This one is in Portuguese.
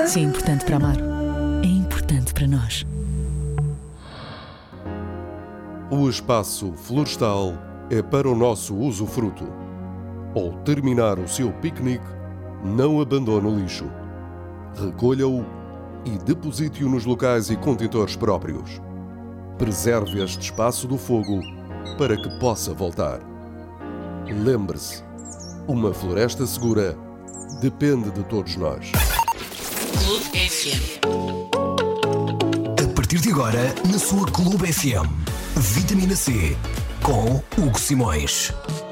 Se é importante para amar, é importante para nós. O espaço florestal é para o nosso usufruto. Ao terminar o seu piquenique, não abandone o lixo. Recolha-o e deposite-o nos locais e contentores próprios. Preserve este espaço do fogo para que possa voltar. Lembre-se, uma floresta segura depende de todos nós. Clube FM. A partir de agora, na sua Clube FM, Vitamina C, com Hugo Simões.